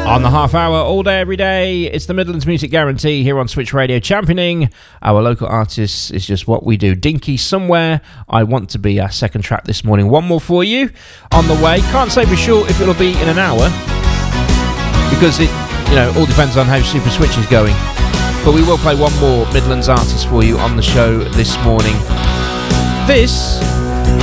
On the half hour, all day, every day, it's the Midlands Music Guarantee here on Switch Radio. Championing our local artists is just what we do. Dinky Somewhere, I Want to Be, our second track this morning. One more for you on the way. Can't say for sure if it'll be in an hour, because it, all depends on how Super Switch is going. But we will play one more Midlands artist for you on the show this morning. This